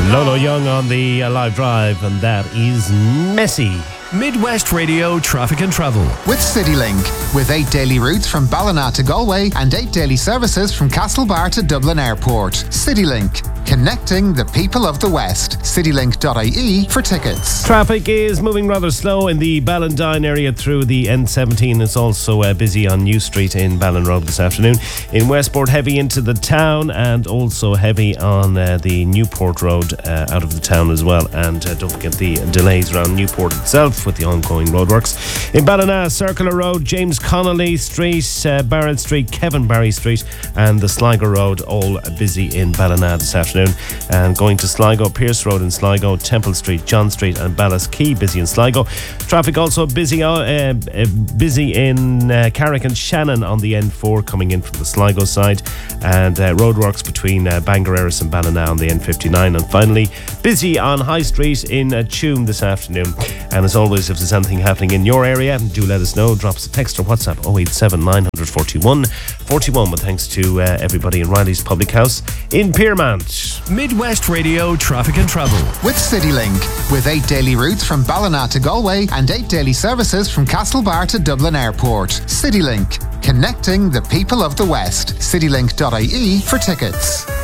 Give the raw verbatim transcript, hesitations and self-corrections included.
Lolo Young on the uh, live drive, and that is Messy. Midwest Radio Traffic and Travel with CityLink, with eight daily routes from Ballina to Galway and eight daily services from Castlebar to Dublin Airport. CityLink, connecting the people of the West. citylink dot I E for tickets. Traffic is moving rather slow in the Ballandine area through the N seventeen. It's also uh, busy on New Street in Ballin Road this afternoon. In Westport, heavy into the town, and also heavy on uh, the Newport Road uh, out of the town as well. And uh, don't forget the delays around Newport itself with the ongoing roadworks. In Ballina, Circular Road, James Connolly Street, uh, Barrett Street, Kevin Barry Street, and the Sligo Road, all busy in Ballina this afternoon. And going to Sligo, Pierce Road in Sligo, Temple Street, John Street, and Ballas Quay busy in Sligo. Traffic also busy uh, uh, busy in uh, Carrick and Shannon on the N four coming in from the Sligo side, and uh, roadworks between uh, Bangor Erris and Ballina on the N fifty-nine. And finally, busy on High Street in uh, Tuam this afternoon. And as always, if there's anything happening in your area, do let us know. Drop us a text or WhatsApp oh eight seven nine forty-one forty-one. With thanks to uh, everybody in Riley's Public House in Piermont. Midwest Radio Traffic and Travel with CityLink, with eight daily routes from Ballina to Galway and eight daily services from Castlebar to Dublin Airport. CityLink, connecting the people of the West. citylink dot I E for tickets.